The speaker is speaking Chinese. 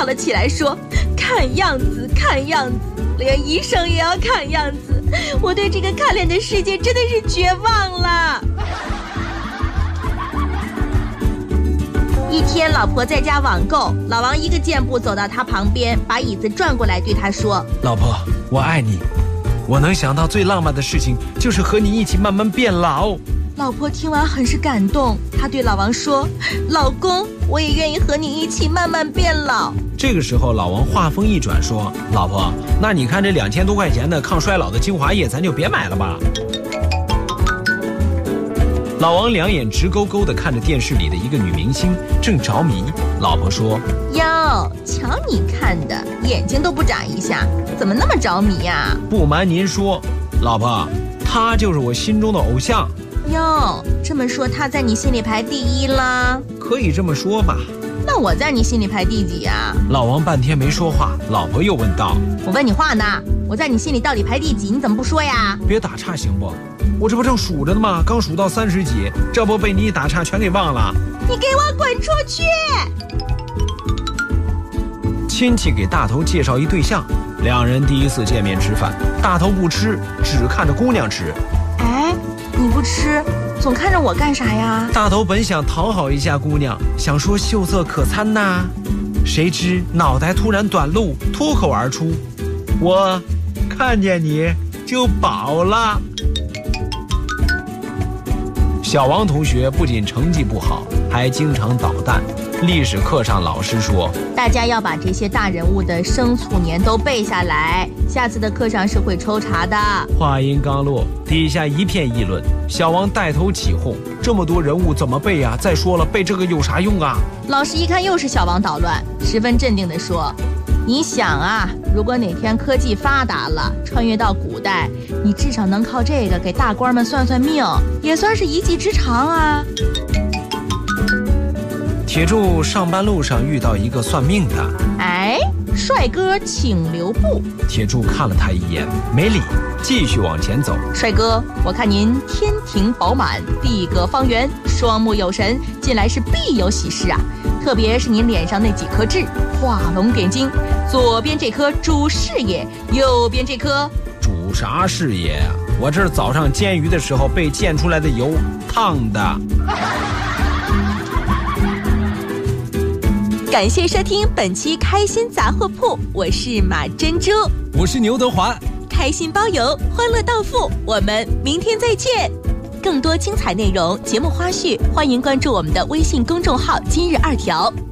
跳了起来，说：“看样子，看样子，连医生也要看样子。我对这个看脸的世界真的是绝望了。”一天，老婆在家网购，老王一个箭步走到她旁边，把椅子转过来对她说：“ 老婆，我爱你。我能想到最浪漫的事情，就是和你一起慢慢变老。” 老婆听完很是感动，她对老王说：“老公，我也愿意和你一起慢慢变老。” 这个时候，老王话锋一转说：“老婆，那你看这2000多块钱的抗衰老的精华液，咱就别买了吧。”老王两眼直勾勾地看着电视里的一个女明星，正着迷。老婆说：“ 哟，瞧你看的，眼睛都不眨一下，怎么那么着迷呀？” 不瞒您说，老婆，她就是我心中的偶像。 哟，这么说她在你心里排第一啦？ 可以这么说吧。 那我在你心里排第几啊？ 老王半天没说话，老婆又问道：“ 我问你话呢，我在你心里到底排第几？你怎么不说呀？” 别打岔行不？我这不正数着呢吗？刚数到30几，这不被你一打岔全给忘了。 你给我滚出去！ 亲戚给大头介绍一对象，两人第一次见面吃饭，大头不吃，只看着姑娘吃。 哎，你不吃，总看着我干啥呀？ 大头本想讨好一下姑娘，想说秀色可餐呐，谁知脑袋突然短路，脱口而出：“我看见你就饱了。”小王同学不仅成绩不好，还经常捣蛋。历史课上老师说， 大家要把这些大人物的生卒年都背下来，下次的课上是会抽查的。 话音刚落，底下一片议论，小王带头起哄：“这么多人物怎么背呀？再说了，背这个有啥用啊？” 老师一看又是小王捣乱，十分镇定地说：“你想啊，如果哪天科技发达了，穿越到古代，你至少能靠这个给大官们算算命，也算是一技之长啊。” 铁柱上班路上遇到一个算命的， 哎，帅哥请留步。 铁柱看了他一眼，没理，继续往前走。 帅哥，我看您天庭饱满，地阁方圆，双目有神，近来是必有喜事啊。特别是您脸上那几颗痣，画龙点睛，左边这颗主事业，右边这颗主啥事业啊？我这早上煎鱼的时候被溅出来的油烫的。 感谢收听本期开心杂货铺，我是马珍珠， 我是牛德华， 开心包邮，欢乐到付，我们明天再见。更多精彩内容、节目花絮，欢迎关注我们的微信公众号今日2条。